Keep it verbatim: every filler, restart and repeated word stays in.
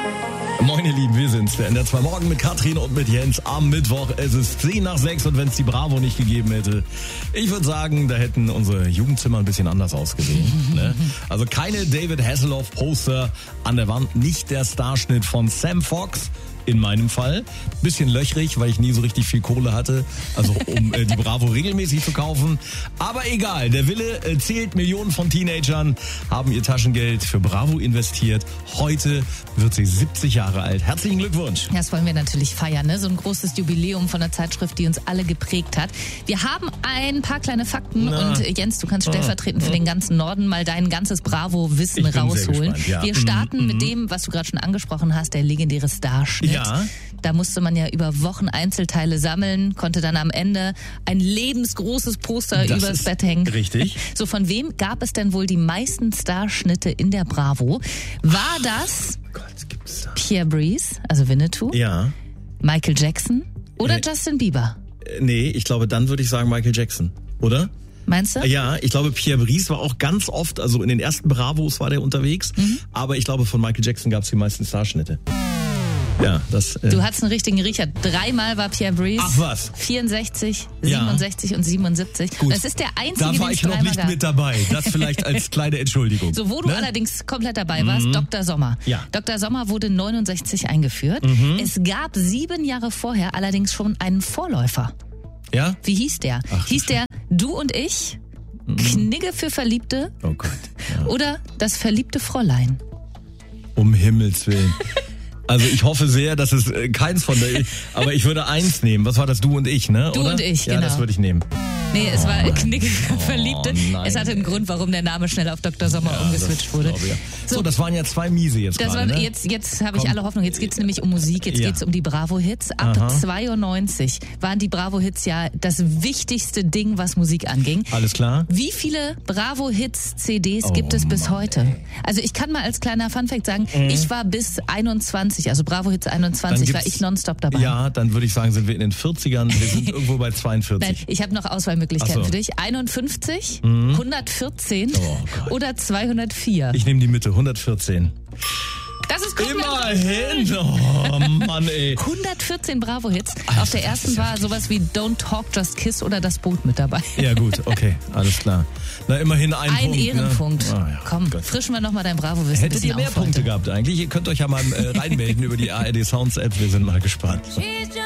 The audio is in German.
Moin ihr Lieben, wir sind's. Der N D R zwei Morgen mit Katrin und mit Jens am Mittwoch. Es ist zehn nach sechs und wenn es die Bravo nicht gegeben hätte, ich würde sagen, da hätten unsere Jugendzimmer ein bisschen anders ausgesehen. Ne? Also keine David Hasselhoff Poster an der Wand, nicht der Starschnitt von Sam Fox. In meinem Fall. Bisschen löchrig, weil ich nie so richtig viel Kohle hatte, also um äh, die Bravo regelmäßig zu kaufen. Aber egal, der Wille äh, zählt. Millionen von Teenagern haben ihr Taschengeld für Bravo investiert. Heute wird sie siebzig Jahre alt. Herzlichen Glückwunsch. Das wollen wir natürlich feiern, ne? So ein großes Jubiläum von der Zeitschrift, die uns alle geprägt hat. Wir haben ein paar kleine Fakten Na. und Jens, du kannst stellvertretend für den ganzen Norden mal dein ganzes Bravo-Wissen Ich bin rausholen. sehr gespannt, ja. Wir starten Mhm, mit mhm. dem, was du gerade schon angesprochen hast, der legendäre Starschnitt. Ja. Da musste man ja über Wochen Einzelteile sammeln, konnte dann am Ende ein lebensgroßes Poster Das übers ist Bett hängen. richtig. So, von wem gab es denn wohl die meisten Starschnitte in der Bravo? War das Gott, gibt's da? Pierre Brice, also Winnetou, Ja. Michael Jackson oder Nee. Justin Bieber? Äh, Nee, ich glaube, dann würde ich sagen Michael Jackson, oder? Meinst du? Ja, ich glaube, Pierre Brice war auch ganz oft, also in den ersten Bravos war der unterwegs, Mhm. aber ich glaube, von Michael Jackson gab es die meisten Starschnitte. Ja, das... Äh, Du hattest einen richtigen Riecher. Dreimal war Pierre Brice. Ach was. vierundsechzig, Ja. siebenundsechzig und siebenundsiebzig. Gut. Das ist der einzige, da war den es ich noch dreimal nicht gab. mit dabei. Das vielleicht als kleine Entschuldigung. So, wo du Ne? allerdings komplett dabei warst, Doktor Sommer. Ja. Doktor Sommer wurde neunundsechzig eingeführt. Es gab sieben Jahre vorher allerdings schon einen Vorläufer. Ja? Wie hieß der? Ach, du hieß der Du und ich, Knigge für Verliebte Oh Gott. Ja. oder Das verliebte Fräulein? Um Himmels Willen. Also ich hoffe sehr, dass es äh, keins von der... Aber ich würde eins nehmen. Was war das? Du und ich, ne? Du Oder? und ich, ja, genau. das würde ich nehmen. Nee, es war Knigge für Verliebte. nein. Es hatte einen Grund, warum der Name schnell auf Doktor Sommer Ja, umgeswitcht das wurde. glaube ich, ja. So, So, das waren ja zwei Miese jetzt Das gerade, war, ne? jetzt jetzt habe ich Komm. alle Hoffnung. Jetzt geht's nämlich um Musik, jetzt Ja. geht's um die Bravo-Hits. Ab Aha. zweiundneunzig waren die Bravo-Hits ja das wichtigste Ding, was Musik anging. Alles klar? Wie viele Bravo-Hits-C Ds Oh gibt es bis Mann, heute? Also ich kann mal als kleiner Funfact sagen, ich war bis einundzwanzig, also Bravo-Hits einundzwanzig, war gibt's- ich nonstop dabei. Ja, dann würde ich sagen, sind wir in den vierzigern. Wir sind irgendwo bei zweiundvierzig. Nein, ich habe noch Auswahlmöglichkeiten Ach so. für dich. einundfünfzig, hundertvierzehn Oh Gott. oder zweihundertvier. Ich nehme die Mitte, hundertvierzehn. Das ist komplett Immerhin! Oh Mann, ey. hundertvierzehn Bravo-Hits. Alter, Auf der das ersten ist ja war sowas wie Don't Talk, Just Kiss oder Das Boot mit dabei. Ja gut, okay, alles klar. Na, immerhin ein, Ein Punkt. Ehrenpunkt. Ne? Ah, ja, Komm, Gott. frischen wir nochmal dein Bravo-Wissen. ein Hättet bisschen ihr mehr auf heute. Punkte gehabt eigentlich? Ihr könnt euch ja mal äh, reinmelden über die A R D Sounds App. Wir sind mal gespannt. She's just